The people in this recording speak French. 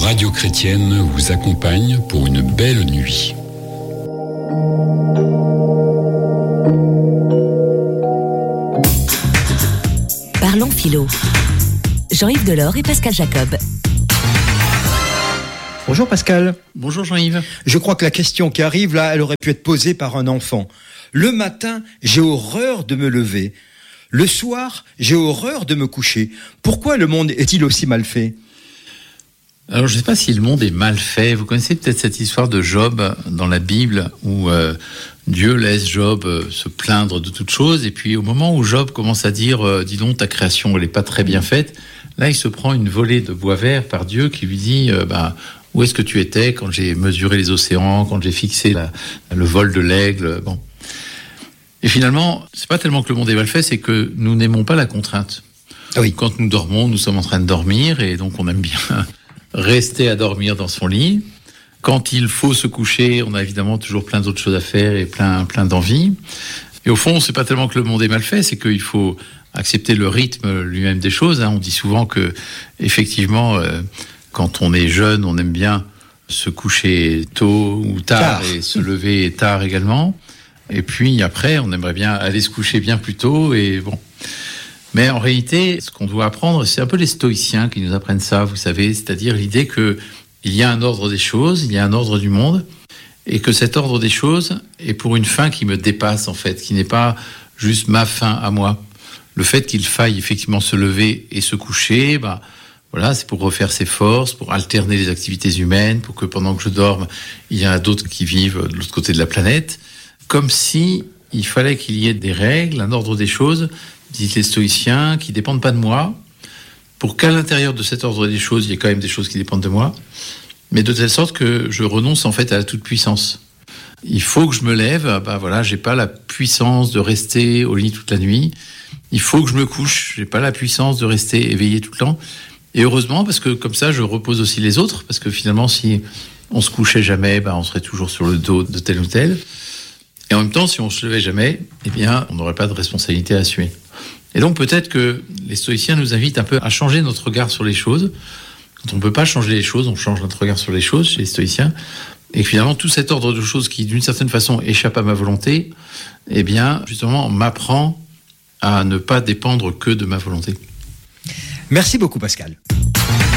Radio Chrétienne vous accompagne pour une belle nuit. Parlons philo. Jean-Yves Delors et Pascal Jacob. Bonjour Pascal. Bonjour Jean-Yves. Je crois que la question qui arrive là, elle aurait pu être posée par un enfant. Le matin, j'ai horreur de me lever. Le soir, j'ai horreur de me coucher. Pourquoi le monde est-il aussi mal fait ? Alors je ne sais pas si le monde est mal fait. Vous connaissez peut-être cette histoire de Job dans la Bible où Dieu laisse Job se plaindre de toutes choses. Et puis au moment où Job commence à dire « Dis donc, ta création, elle n'est pas très bien faite », là il se prend une volée de bois vert par Dieu qui lui dit où est-ce que tu étais quand j'ai mesuré les océans, quand j'ai fixé le vol de l'aigle ?» Bon. Et finalement, c'est pas tellement que le monde est mal fait, c'est que nous n'aimons pas la contrainte. Oui. Quand nous dormons, nous sommes en train de dormir et donc on aime bien rester à dormir dans son lit. Quand il faut se coucher, on a évidemment toujours plein d'autres choses à faire et plein d'envies. Et au fond, c'est pas tellement que le monde est mal fait, c'est qu'il faut accepter le rythme lui-même des choses. On dit souvent que, effectivement, quand on est jeune, on aime bien se coucher tôt ou tard. Et se lever tard également. Et puis après, on aimerait bien aller se coucher bien plus tôt. Et bon. Mais en réalité, ce qu'on doit apprendre, c'est un peu les stoïciens qui nous apprennent ça, vous savez, c'est-à-dire l'idée qu'il y a un ordre des choses, il y a un ordre du monde, et que cet ordre des choses est pour une fin qui me dépasse en fait, qui n'est pas juste ma fin à moi. Le fait qu'il faille effectivement se lever et se coucher, voilà, c'est pour refaire ses forces, pour alterner les activités humaines, pour que pendant que je dorme, il y a d'autres qui vivent de l'autre côté de la planète. Comme si il fallait qu'il y ait des règles, un ordre des choses, disent les stoïciens, qui ne dépendent pas de moi, pour qu'à l'intérieur de cet ordre des choses, il y ait quand même des choses qui dépendent de moi, mais de telle sorte que je renonce en fait à la toute-puissance. Il faut que je me lève, j'ai pas la puissance de rester au lit toute la nuit. Il faut que je me couche, j'ai pas la puissance de rester éveillé tout le temps. Et heureusement, parce que comme ça, je repose aussi les autres, parce que finalement, si on se couchait jamais, on serait toujours sur le dos de tel ou tel. Et en même temps, si on se levait jamais, on n'aurait pas de responsabilité à assumer. Et donc peut-être que les stoïciens nous invitent un peu à changer notre regard sur les choses. Quand on ne peut pas changer les choses, on change notre regard sur les choses chez les stoïciens. Et finalement, tout cet ordre de choses qui, d'une certaine façon, échappe à ma volonté, justement, m'apprend à ne pas dépendre que de ma volonté. Merci beaucoup, Pascal.